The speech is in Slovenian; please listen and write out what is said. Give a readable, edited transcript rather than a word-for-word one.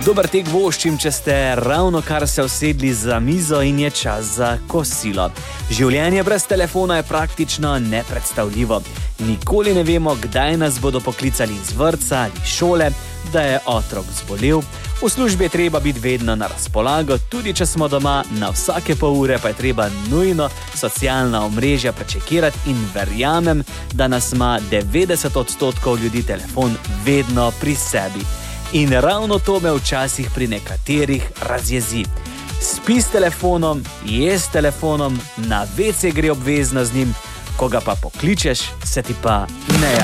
Dober tek voščim, če ste ravno kar se usedli za mizo in je čas za kosilo. Življenje brez telefona je praktično nepredstavljivo. Nikoli ne vemo, kdaj nas bodo poklicali iz vrtca ali šole, da je otrok zbolel. V službi je treba biti vedno na razpolago, tudi če smo doma, na vsake pol ure pa je treba nujno socialna omrežja prečekirati in verjamem, da nas ima 90% ljudi telefon vedno pri sebi. In ravno to me včasih pri nekaterih razjezi. Spi s telefonom, je s telefonom, na WC gre obvezno z njim, ko ga pa pokličeš, se ti pa ne